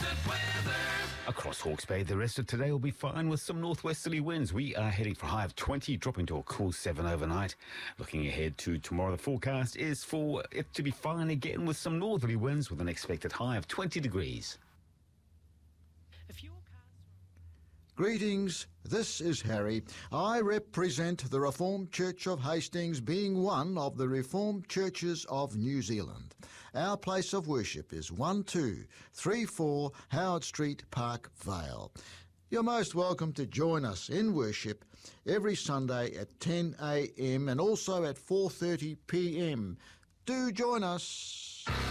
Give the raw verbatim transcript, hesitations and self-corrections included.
Across Hawke's Bay, the rest of today will be fine with some northwesterly winds. We are heading for a high of twenty, dropping to a cool seven overnight. Looking ahead to tomorrow, the forecast is for it to be fine again with some northerly winds with an expected high of twenty degrees. Greetings, this is Harry. I represent the Reformed Church of Hastings, being one of the Reformed Churches of New Zealand. Our place of worship is one two three four Howard Street, Park Vale. You're most welcome to join us in worship every Sunday at ten a m and also at four thirty p m. Do join us.